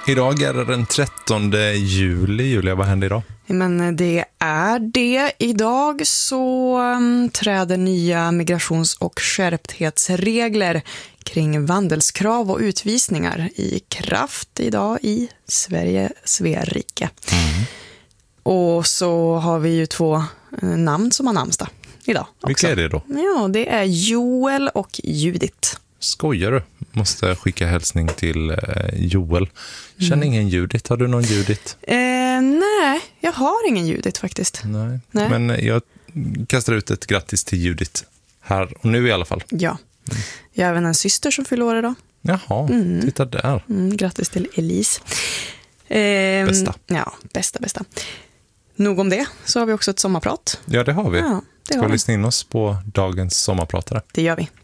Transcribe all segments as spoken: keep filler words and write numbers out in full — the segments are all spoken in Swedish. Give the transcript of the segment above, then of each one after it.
Idag är det den trettonde juli. Julia, vad händer idag? Men det är det. Idag så um, träder nya migrations- och skärpthetsregler kring vandelskrav och utvisningar i kraft idag i Sverige, Sverige. Mm. Och så har vi ju två eh, namn som har namnsdag idag också. Vilka är det då? Ja, det är Joel och Judith. Skojar du? Måste skicka hälsning till eh, Joel. Känner mm. ingen Judith? Har du någon Judith? Eh, nej, jag har ingen Judith faktiskt. Nej. nej, men jag kastar ut ett grattis till Judith här och nu i alla fall. Ja, mm. jag har även en syster som fyller år idag. Jaha, mm. titta där. Mm, grattis till Elise. Eh, bästa. Ja, bästa, bästa. Nog om det, så har vi också ett sommarprat. Ja, det har vi. Ja, det Ska har vi vi lyssna in oss på dagens sommarpratare? Det gör vi.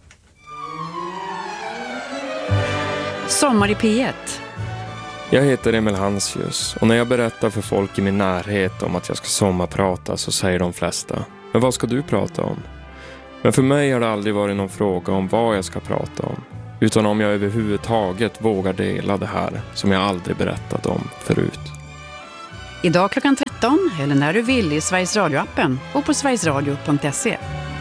Sommar i P ett. Jag heter Emil Hansius och när jag berättar för folk i min närhet om att jag ska sommarprata så säger de flesta: men vad ska du prata om? Men för mig har det aldrig varit någon fråga om vad jag ska prata om, utan om jag överhuvudtaget vågar dela det här som jag aldrig berättat om förut. Idag klockan tretton eller när du vill i Sveriges Radio-appen och på sverigesradio punkt se.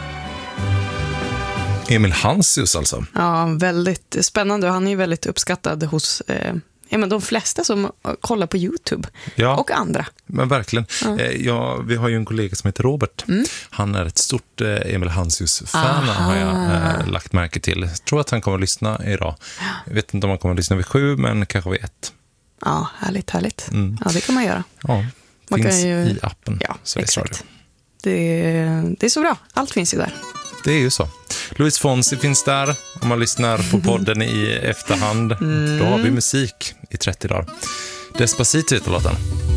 Emil Hansius alltså. Ja, väldigt spännande. Han är ju väldigt uppskattad hos eh, ja, men de flesta som kollar på YouTube. Ja, och andra. Men verkligen. Ja. Eh, ja, vi har ju en kollega som heter Robert. Mm. Han är ett stort eh, Emil Hansius-fan har jag eh, lagt märke till. Jag tror att han kommer att lyssna idag. Jag vet inte om han kommer att lyssna vid sju, men kanske vid ett. Ja, härligt, härligt. Mm. Ja, det kan man göra. Ja, man finns kan ju... i appen. Ja, exakt. Det, det är så bra. Allt finns ju där. Det är ju så. Luis Fonsi finns där. Om man lyssnar på podden i efterhand. Mm. Då har vi musik i trettio dagar. Despacito heter låten.